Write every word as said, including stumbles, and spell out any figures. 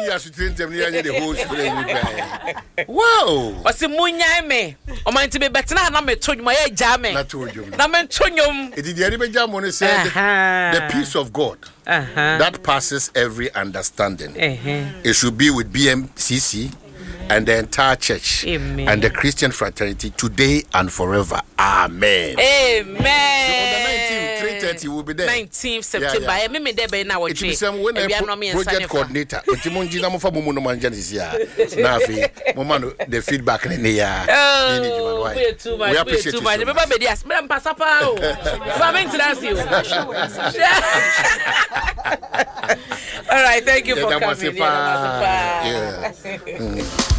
as you train them near the whole wow. What's the munya me? O man to be better na me told my jame. Na told you. Na me tonyum. It is the enemy jam when said the peace of God uh-huh. that passes every understanding. Uh-huh. It should be with B M C C and the entire church. Amen. And the Christian fraternity today and forever. Amen. Amen. So on the nineteenth, three thirty will be there. nineteenth September. Yeah, yeah. Me me there be na it is um, when a pro- project coordinator. Etimunji na mo fa mo no man janisi ya. Na afi mo man the feedback ne ya. Oh, we too much. We appreciate too much. Me ba be dia. Me passa pa o. Ba me interest you. All right, thank you for coming. Yeah.